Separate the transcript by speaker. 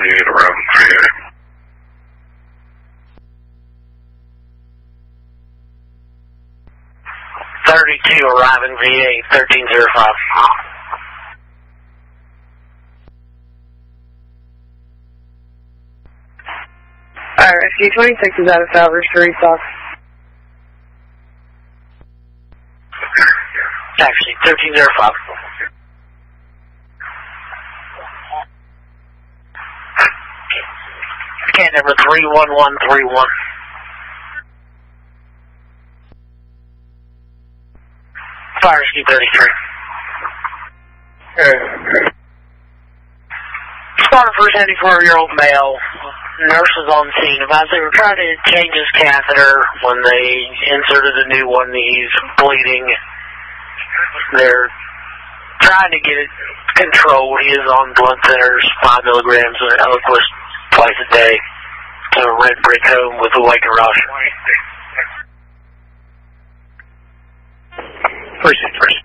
Speaker 1: 28 arriving VA.
Speaker 2: 32 arriving VA, 1305.
Speaker 3: Alright, Rescue 26 is out of salvage to restock.
Speaker 2: Taxi, 1305. Scan number 31131. Fire Rescue 33. Spotted for a 74-year-old male. Nurse was on scene. Advised they were trying to change his catheter when they inserted a new one. He's bleeding. They're trying to get it controlled. He is on blood thinners, 5 milligrams of Eliquis twice a day to Red Brick Home with a Wake Rush.
Speaker 1: Precinct,